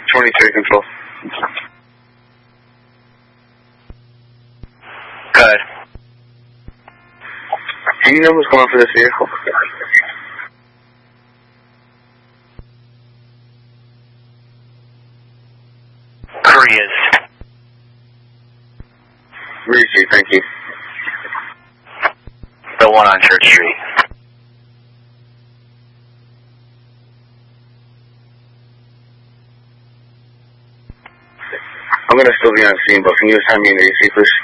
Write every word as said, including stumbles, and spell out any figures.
twenty-three control. Good. Do you know who's going for this vehicle? Korea's. Reese, thank you. The one on Church Street. I'm going to still be on scene, but can you assign me an A C, please?